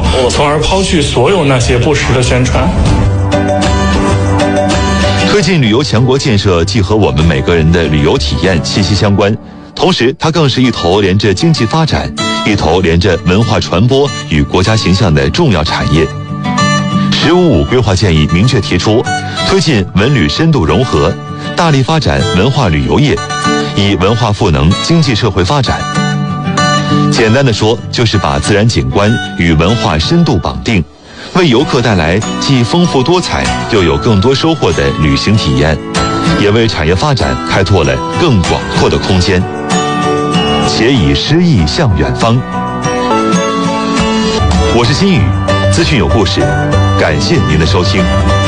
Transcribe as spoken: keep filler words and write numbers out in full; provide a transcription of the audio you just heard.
从而抛去所有那些不实的宣传。 推进旅游强国建设既和我们每个人的旅游体验息息相关，同时它更是一头连着经济发展，一头连着文化传播与国家形象的重要产业。十五五规划建议明确提出，推进文旅深度融合，大力发展文化旅游业，以文化赋能经济社会发展。简单的说，就是把自然景观与文化深度绑定，为游客带来既丰富多彩又有更多收获的旅行体验，也为产业发展开拓了更广阔的空间。且以诗意向远方。我是心宇，资讯有故事，感谢您的收听。